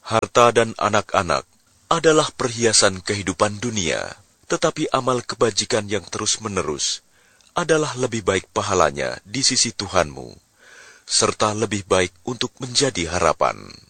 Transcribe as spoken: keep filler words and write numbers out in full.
Harta dan anak-anak adalah perhiasan kehidupan dunia, tetapi amal kebajikan yang terus-menerus adalah lebih baik pahalanya di sisi Tuhanmu, serta lebih baik untuk menjadi harapan.